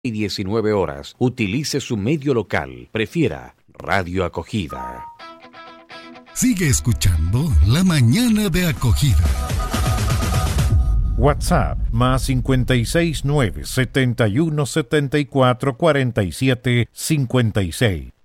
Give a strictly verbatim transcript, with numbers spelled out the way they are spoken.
y diecinueve horas. Utilice su medio local. Prefiera Radio Acogida. Sigue escuchando La Mañana de Acogida. WhatsApp más cincuenta y seis nueve setenta y uno setenta y cuatro cuarenta y siete cincuenta y seis.